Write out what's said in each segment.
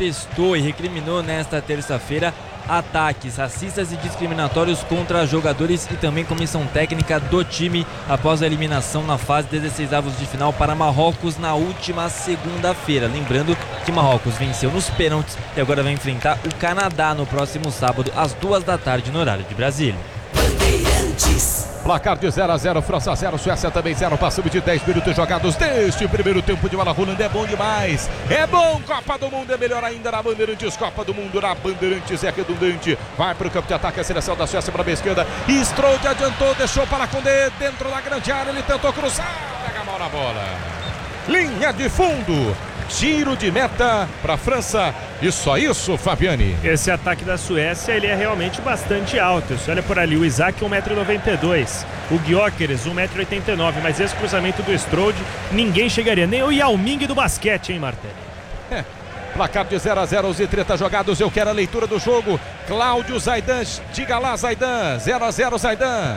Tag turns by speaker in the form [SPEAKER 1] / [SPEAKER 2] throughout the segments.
[SPEAKER 1] protestou e recriminou nesta terça-feira ataques racistas e discriminatórios contra jogadores e também comissão técnica do time após a eliminação na fase 16avos de final para Marrocos na última segunda-feira. Lembrando que Marrocos venceu nos pênaltis e agora vai enfrentar o Canadá no próximo sábado às 14h no horário de Brasília.
[SPEAKER 2] Placar de 0-0, França 0, Suécia também 0. Passamos de 10 minutos jogados deste primeiro tempo de bola rolando. É bom demais, é bom. Copa do Mundo é melhor ainda na Bandeirantes. Copa do Mundo na Bandeirantes é redundante. Vai para o campo de ataque a seleção da Suécia para a esquerda. Strode adiantou, deixou para Koundé dentro da grande área. Ele tentou cruzar, pega mal na bola. Linha de fundo. Tiro de meta para a França. E só isso, Fabiani.
[SPEAKER 3] Esse ataque da Suécia, ele é realmente bastante alto. Você olha por ali, o Isaac 1,92 m, o Gyökeres 1,89 m, mas esse cruzamento do Strode, ninguém chegaria, nem o Yao Ming do basquete, hein, Martelli?
[SPEAKER 2] Placar de 0-0, os 30 jogados. Eu quero a leitura do jogo. Cláudio Zaidan, diga lá, Zaidan. 0-0, Zaidan.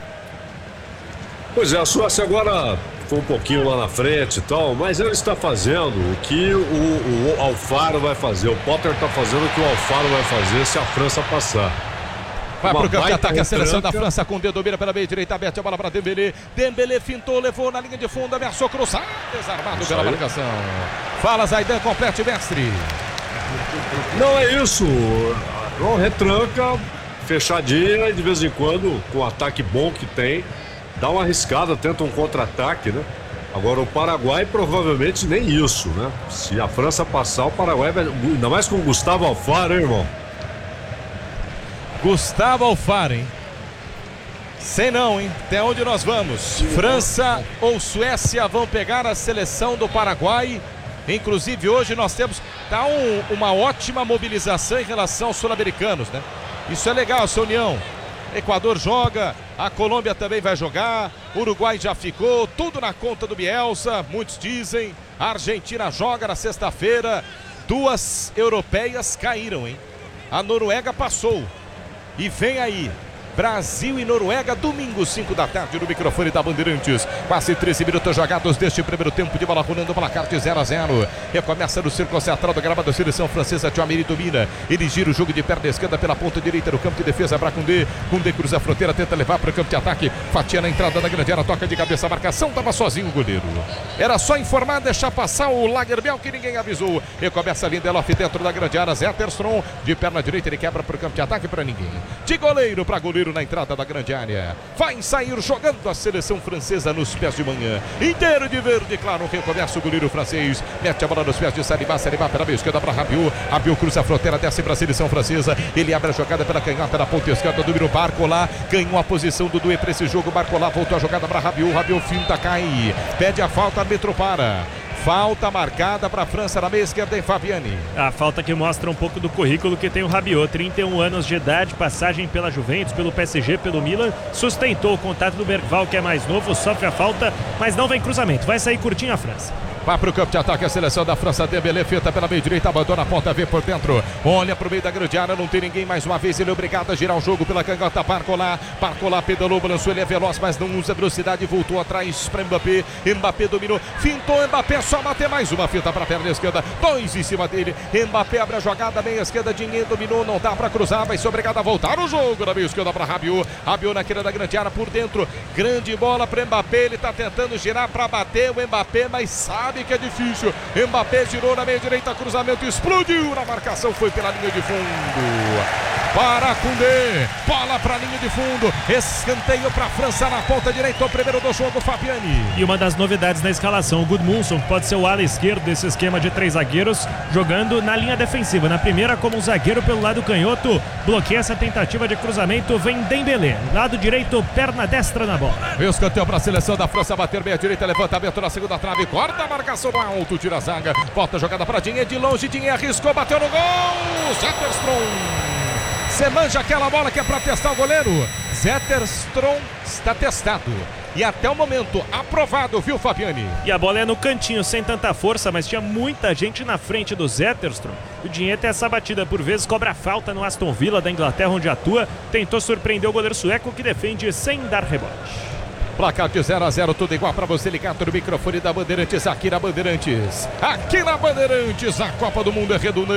[SPEAKER 4] Pois é, a Suécia agora foi um pouquinho lá na frente e tal, mas ele está fazendo o que o Alfaro vai fazer. O Potter está fazendo o que o Alfaro vai fazer se a França passar.
[SPEAKER 2] Vai pro campo de ataque a seleção da França. Koundé domina pela meia direita, aberta a bola para Dembélé. Dembélé fintou, levou na linha de fundo, ameaçou cruzar, desarmado pela marcação. Fala, Zaidan, complete, mestre.
[SPEAKER 4] Não é isso. Não retranca, fechadinha e de vez em quando, com o ataque bom que tem, dá uma arriscada, tenta um contra-ataque, né? Agora o Paraguai provavelmente nem isso, né? Se a França passar, o Paraguai vai... Ainda mais com o Gustavo Alfaro, hein, irmão?
[SPEAKER 2] Gustavo Alfaro, hein? Sei não, hein? Até onde nós vamos? França ou Suécia vão pegar a seleção do Paraguai. Inclusive hoje nós temos uma ótima mobilização em relação aos sul-americanos, né? Isso é legal, essa união. Equador joga, a Colômbia também vai jogar, Uruguai já ficou, tudo na conta do Bielsa, muitos dizem. A Argentina joga na sexta-feira, 2 europeias caíram, hein? A Noruega passou e vem aí Brasil e Noruega, domingo, 5 da tarde, no microfone da Bandeirantes. Quase 13 minutos jogados deste primeiro tempo de bola rolando, placar de 0-0. Recomeça no círculo central do gramado da seleção francesa. Tchouaméni domina. Ele gira o jogo de perna esquerda pela ponta direita no campo de defesa para Koundé. Koundé cruza a fronteira, tenta levar para o campo de ataque. Fatia na entrada da grande área, toca de cabeça. A marcação estava sozinho o goleiro. Era só informar, deixar passar o Lagerbielke que ninguém avisou. Recomeça Lindelof dentro da grande área. Zetterstrom de perna direita, ele quebra para o campo de ataque para ninguém. De goleiro para goleiro na entrada da grande área. Vai sair jogando a seleção francesa nos pés de manhã. Inteiro de verde, claro. Recomeça o goleiro francês. Mete a bola nos pés de Saliba. Saliba pela meia esquerda para Rabiot. Rabiot cruza a fronteira, desce para a seleção francesa. Ele abre a jogada pela canhota na ponta esquerda. Domina o Barcola. Ganhou a posição do Doué para esse jogo. Barcola voltou a jogada para Rabiot. Rabiot finta, cai. Pede a falta, árbitro para. Falta marcada para a França na meia esquerda em Fabiani.
[SPEAKER 3] A falta que mostra um pouco do currículo que tem o Rabiot, 31 anos de idade, passagem pela Juventus, pelo PSG, pelo Milan, sustentou o contato do Bergval, que é mais novo, sofre a falta, mas não vem cruzamento, vai sair curtinho a França.
[SPEAKER 2] Vai para o campo de ataque a seleção da França. Dembélé finta pela meia direita, abandona a ponta, vê por dentro, olha para o meio da grande área, não tem ninguém mais uma vez, ele é obrigado a girar o jogo pela canhota. Barcola pedalou, balançou, ele é veloz, mas não usa velocidade, voltou atrás para Mbappé. Mbappé dominou, fintou, Mbappé só bater mais uma finta para a perna esquerda, 2 em cima dele. Mbappé abre a jogada, meia esquerda, Dinheiro dominou, não dá para cruzar, vai ser obrigado a voltar o jogo na meia esquerda para Rabiot. Rabiot naquela da grande área por dentro, grande bola para Mbappé, ele está tentando girar para bater o Mbappé, mas sabe que é difícil. Mbappé girou na meia direita, cruzamento, explodiu na marcação, foi pela linha de fundo. Para Koundé, bola para a linha de fundo, escanteio para a França na ponta direita, o primeiro do jogo, Fabiani.
[SPEAKER 3] E uma das novidades na escalação, o Gudmundsson, que pode ser o ala esquerdo desse esquema de 3 zagueiros, jogando na linha defensiva. Na primeira, como um zagueiro pelo lado canhoto, bloqueia essa tentativa de cruzamento, vem Dembélé. Lado direito, perna destra na bola.
[SPEAKER 2] Escanteio para a seleção da França, bater meia direita, levantamento na segunda trave, corta a marcação no alto, tira a zaga, volta a jogada para Dinheiro, de longe, Dinheiro arriscou, bateu no gol, Zetterstrom. Você manja aquela bola que é para testar o goleiro. Zetterstrom está testado e até o momento aprovado, viu, Fabiani?
[SPEAKER 3] E a bola é no cantinho, sem tanta força, mas tinha muita gente na frente do Zetterstrom. O Dinheiro tem essa batida por vezes, cobra falta no Aston Villa da Inglaterra, onde atua. Tentou surpreender o goleiro sueco, que defende sem dar rebote.
[SPEAKER 2] Placar de 0-0, tudo igual para você ligado no microfone da Bandeirantes, aqui na Bandeirantes. Aqui na Bandeirantes, a Copa do Mundo é redundante.